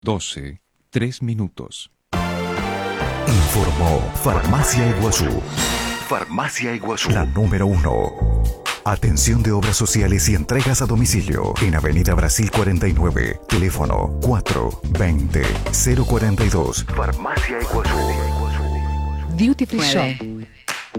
12:03. Informó Farmacia Iguazú. Farmacia Iguazú, la número 1. Atención de obras sociales y entregas a domicilio en Avenida Brasil 49, teléfono 420-042. Farmacia Iguazú. Duty Free Shop.